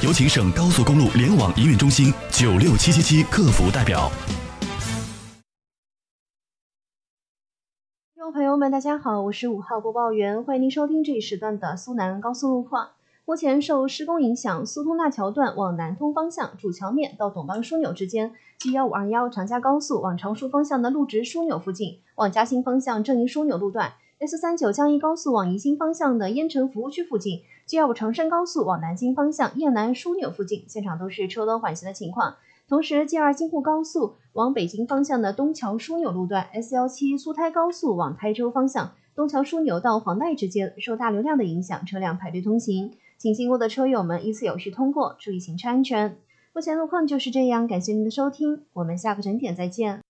有请省高速公路联网营运中心96777客服代表。 听众朋友们，大家好，我是5号播报员，欢迎您收听这一时段的苏南高速路况。目前受施工影响，苏通大桥段往南通方向主桥面到董邦枢纽之间，G1521长嘉高速往常熟方向的陆直枢纽附近，往嘉兴方向正义枢纽路段 S39江一高速往宜兴方向的燕城服务区附近，G25长山高速往南京方向雁南枢纽附近，现场都是车多缓行的情况。同时 G2 京沪高速往北京方向的东桥枢纽路段 S17苏台高速往台州方向东桥枢纽到黄带之间受大流量的影响，车辆排队通行，请经过的车友们依次有序通过，注意行车安全。目前路况就是这样，感谢您的收听，我们下个整点再见。